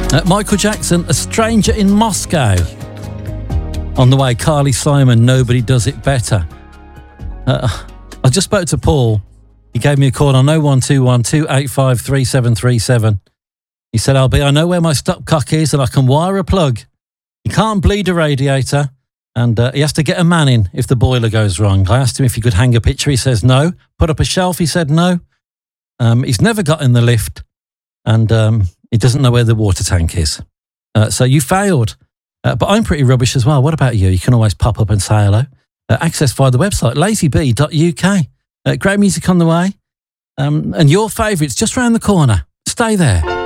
Michael Jackson, A Stranger in Moscow. On the way, Carly Simon, Nobody Does It Better. I just spoke to Paul. He gave me a call on 0121 285 3737. He said, Albie, I know where my stopcock is and I can wire a plug. He can't bleed a radiator and he has to get a man in if the boiler goes wrong. I asked him if he could hang a picture. He says no. Put up a shelf. He said no. He's never got in the lift and he doesn't know where the water tank is. So you failed. But I'm pretty rubbish as well. What about you? You can always pop up and say hello. Access via the website, lazybee.uk. Great music on the way. And your favourites just round the corner. Stay there.